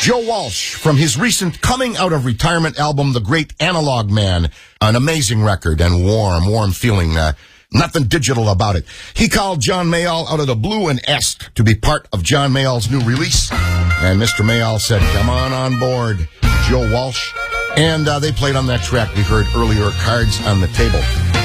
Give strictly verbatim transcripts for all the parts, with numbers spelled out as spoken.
Joe Walsh from his recent coming out of retirement album, The Great Analog Man. An amazing record and warm, warm feeling. Uh, nothing digital about it. He called John Mayall out of the blue and asked to be part of John Mayall's new release. And Mister Mayall said, come on on board, Joe Walsh. And uh, they played on that track we heard earlier, Cards on the Table.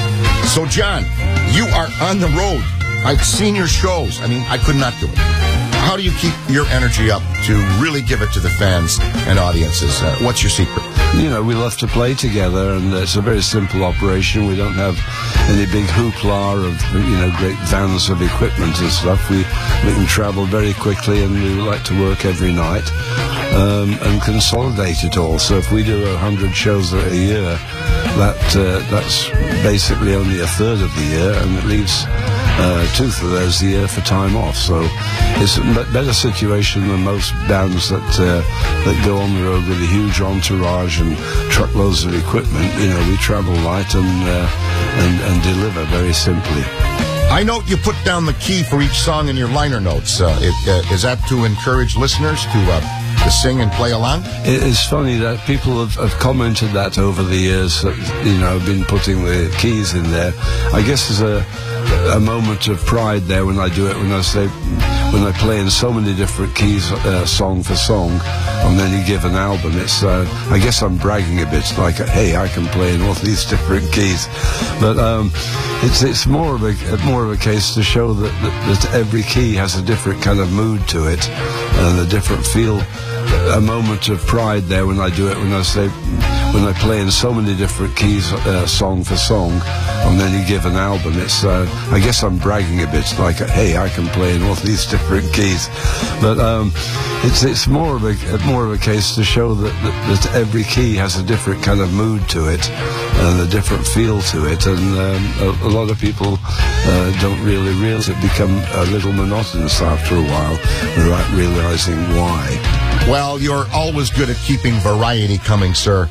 So, John, you are on the road. I've seen your shows. I mean, I could not do it. How do you keep your energy up to really give it to the fans and audiences? Uh, what's your secret? You know, we love to play together, and it's a very simple operation. We don't have any big hoopla of, you know, great vans of equipment and stuff. We, we can travel very quickly, and we like to work every night um, and consolidate it all. So if we do a hundred shows a year, that uh, that's basically only a third of the year, and it leaves Uh, two-thirds a year for time off, so it's a better situation than most bands that uh, that go on the road with a huge entourage and truckloads of equipment. You know, we travel light and uh, and, and deliver very simply. I note you put down the key for each song in your liner notes. Uh, it, uh, is that to encourage listeners to uh, to sing and play along? It's funny that people have, have commented that over the years. That, you know, I've been putting the keys in there. I guess there's a a moment of pride there when I do it, when I say, when I play in so many different keys, uh, song for song, on any given album. It's, uh, I guess I'm bragging a bit, like, hey, I can play in all these different keys. But um, it's it's more of a more of a case to show that, that that every key has a different kind of mood to it and a different feel. A moment of pride there when I do it, when I say, when I play in so many different keys, uh, song for song, on any given album. It's, uh, I guess I'm bragging a bit, like, hey, I can play in all these different keys. But um, it's it's more of a more of a case to show that, that that every key has a different kind of mood to it and a different feel to it, and um, a, a lot of people uh, don't really realize it, become a little monotonous after a while without realizing why. Well, you're always good at keeping variety coming, sir.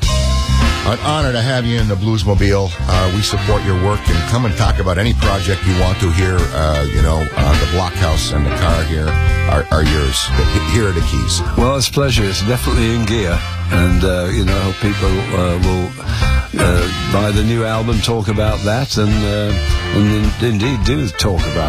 An honor to have you in the Bluesmobile. Uh, we support your work, and come and talk about any project you want to hear. Uh, you know, uh, the Blockhouse and the car here are, are yours. Here are the keys. Well, it's a pleasure. It's definitely in gear, and uh, you know, people uh, will uh, buy the new album, talk about that, and uh, and in, indeed do talk about